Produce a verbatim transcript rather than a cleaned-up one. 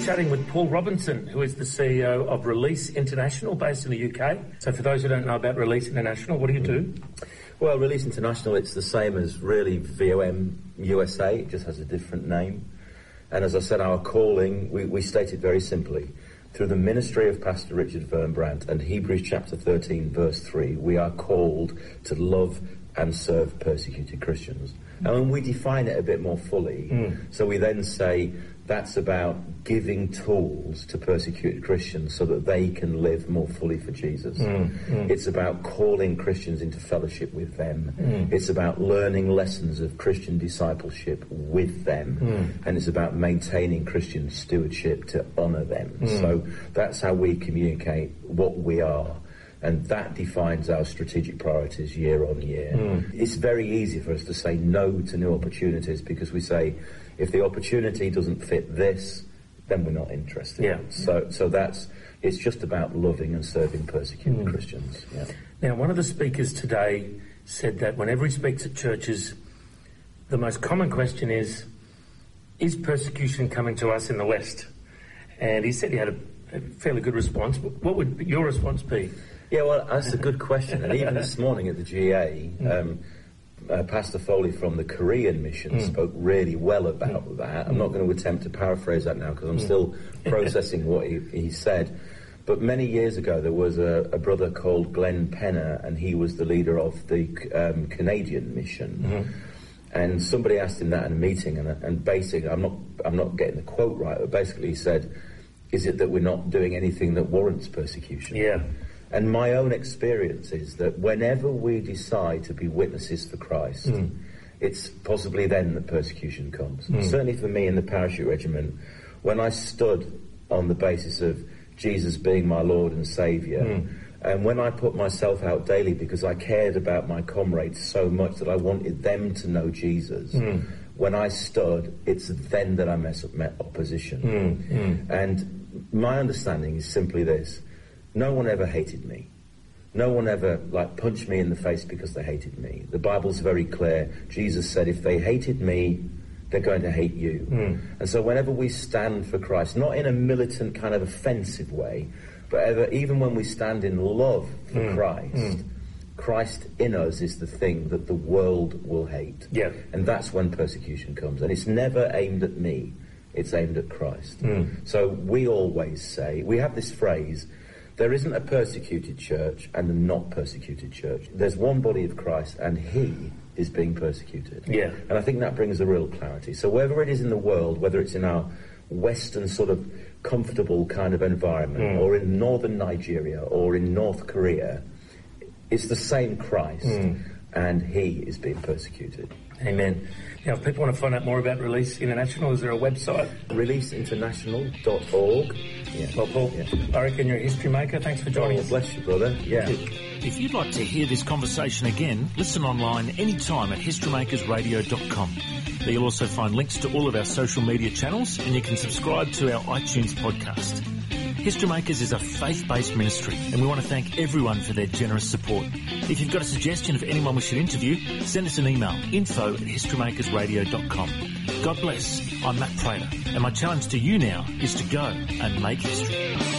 chatting with Paul Robinson, who is the C E O of Release International, based in the U K. So for those who don't know about Release International, what do you do? Well, Release International, it's the same as really V O M U S A, it just has a different name. And as I said, our calling, we, we state it very simply. Through the ministry of Pastor Richard Wurmbrand and Hebrews chapter thirteen, verse three, we are called to love and serve persecuted Christians. And when we define it a bit more fully, mm. so we then say that's about giving tools to persecuted Christians so that they can live more fully for Jesus. Mm. Mm. It's about calling Christians into fellowship with them. Mm. It's about learning lessons of Christian discipleship with them. Mm. And it's about maintaining Christian stewardship to honour them. Mm. So that's how we communicate what we are. And that defines our strategic priorities year on year. Mm. It's very easy for us to say no to new opportunities because we say, if the opportunity doesn't fit this, then we're not interested. Yeah. So so that's, it's just about loving and serving persecuted mm. Christians. Yeah. Now, one of the speakers today said that whenever he speaks at churches, the most common question is, is persecution coming to us in the West? And he said he had a, a fairly good response. What would your response be? Yeah, well, that's a good question. And even this morning at the G A, um, uh, Pastor Foley from the Korean mission mm. spoke really well about mm. that. I'm not going to attempt to paraphrase that now because I'm mm. still processing what he, he said. But many years ago, there was a, a brother called Glenn Penner, and he was the leader of the um, Canadian mission. Mm-hmm. And somebody asked him that in a meeting, and, and basically, I'm not, I'm not getting the quote right, but basically he said, is it that we're not doing anything that warrants persecution? Yeah. And my own experience is that whenever we decide to be witnesses for Christ, mm. it's possibly then that persecution comes. Mm. Certainly for me in the parachute regiment, when I stood on the basis of Jesus being my Lord and Saviour, mm. and when I put myself out daily because I cared about my comrades so much that I wanted them to know Jesus, mm. when I stood, it's then that I met opposition. Mm. Mm. And my understanding is simply this. No one ever hated me. No one ever, like, punched me in the face because they hated me. The Bible's very clear. Jesus said, if they hated me, they're going to hate you. Mm. And so whenever we stand for Christ, not in a militant kind of offensive way, but ever, even when we stand in love for mm. Christ, mm. Christ in us is the thing that the world will hate. Yeah. And that's when persecution comes. And it's never aimed at me. It's aimed at Christ. Mm. So we always say, we have this phrase, there isn't a persecuted church and a not persecuted church. There's one body of Christ and he is being persecuted. Yeah. And I think that brings a real clarity. So wherever it is in the world, whether it's in our Western sort of comfortable kind of environment mm. or in northern Nigeria or in North Korea, it's the same Christ mm. and he is being persecuted. Amen. Now, if people want to find out more about Release International, is there a website? release international dot org. Yeah. Well, Paul, yeah. I reckon you're a history maker. Thanks for joining oh, us. Bless you, brother. Yeah. If you'd like to hear this conversation again, listen online anytime at history makers radio dot com. There you'll also find links to all of our social media channels, and you can subscribe to our iTunes podcast. History Makers is a faith-based ministry, and we want to thank everyone for their generous support. If you've got a suggestion of anyone we should interview, send us an email, info at history makers radio dot com. God bless. I'm Matt Prater, and my challenge to you now is to go and make history.